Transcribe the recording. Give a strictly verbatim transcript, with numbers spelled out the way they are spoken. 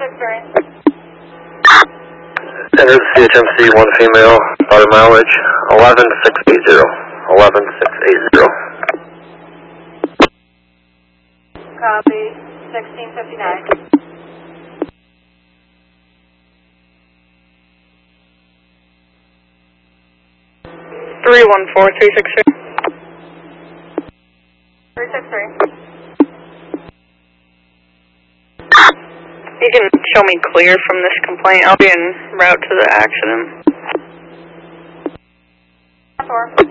six three. Center C H M C, one female, body mileage, eleven six eight zero. eleven six eight zero. Copy, sixteen fifty-nine. three one four, three six three. three six three. You can show me clear from this complaint. I'll be en route to the accident. four.